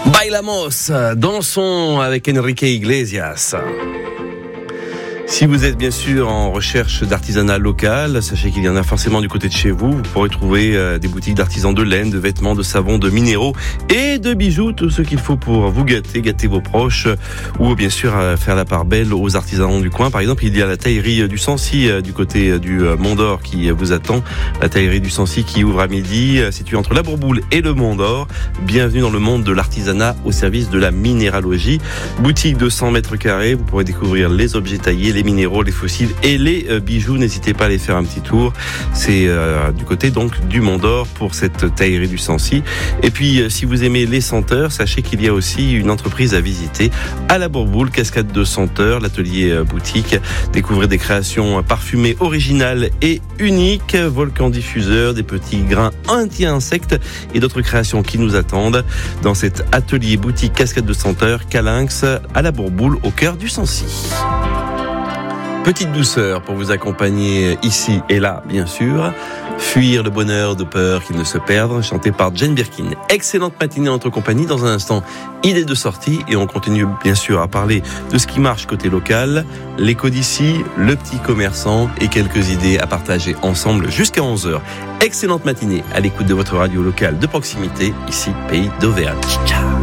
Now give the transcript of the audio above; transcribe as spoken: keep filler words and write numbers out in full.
Bailamos, dansons avec Enrique Iglesias. Si vous êtes bien sûr en recherche d'artisanat local, sachez qu'il y en a forcément du côté de chez vous. Vous pourrez trouver euh, des boutiques d'artisans de laine, de vêtements, de savons, de minéraux et de bijoux, tout ce qu'il faut pour vous gâter, gâter vos proches ou bien sûr euh, faire la part belle aux artisans du coin. Par exemple, il y a la taillerie du Sancy euh, du côté euh, du euh, Mont d'Or qui euh, vous attend. La taillerie du Sancy qui ouvre à midi, euh, située entre la Bourboule et le Mont d'Or. Bienvenue dans le monde de l'artisanat au service de la minéralogie. Boutique de cent mètres carrés, vous pourrez découvrir les objets taillés, les minéraux, les fossiles et les euh, bijoux. N'hésitez pas à aller faire un petit tour. C'est euh, du côté donc du Mont d'Or pour cette taillerie du Sancy. Et puis euh, si vous aimez les senteurs, sachez qu'il y a aussi une entreprise à visiter à la Bourboule, Cascade de Senteurs, l'atelier euh, boutique. Découvrez des créations parfumées originales et uniques, volcan diffuseur, des petits grains anti-insectes et d'autres créations qui nous attendent dans cet atelier boutique Cascade de Senteurs, Calinx à la Bourboule au cœur du Sancy. Petite douceur pour vous accompagner ici et là, bien sûr. Fuir le bonheur de peur qu'il ne se perde, chanté par Jane Birkin. Excellente matinée en notre compagnie. Dans un instant, idée de sortie. Et on continue bien sûr à parler de ce qui marche côté local, l'écho d'ici, le petit commerçant et quelques idées à partager ensemble jusqu'à onze heures. Excellente matinée à l'écoute de votre radio locale de proximité, ici Pays d'Auvergne. Ciao.